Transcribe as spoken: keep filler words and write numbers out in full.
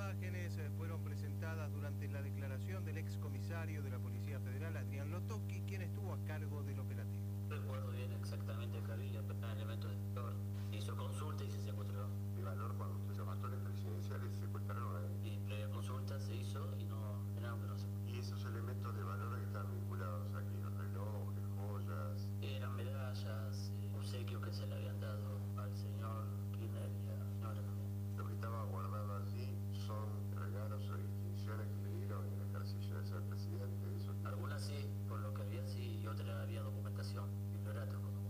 imágenes fueron presentadas durante la declaración del excomisario de la Policía Federal, Adrián Lotocki,